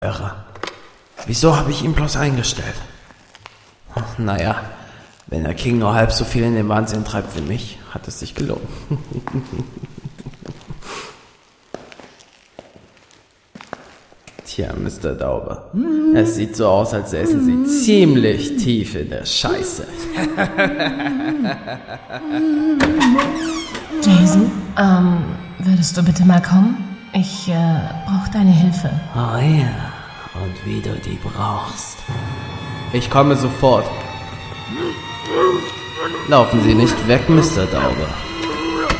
Irre. Wieso habe ich ihn bloß eingestellt? Naja, wenn der King nur halb so viel in den Wahnsinn treibt wie mich, hat es sich gelohnt. Tja, Mr. Dauber, es sieht so aus, als säßen Sie ziemlich tief in der Scheiße. Jason, würdest du bitte mal kommen? Ich brauche deine Hilfe. Oh ja, und wie du die brauchst. Ich komme sofort. Laufen Sie nicht weg, Mr. Dauber.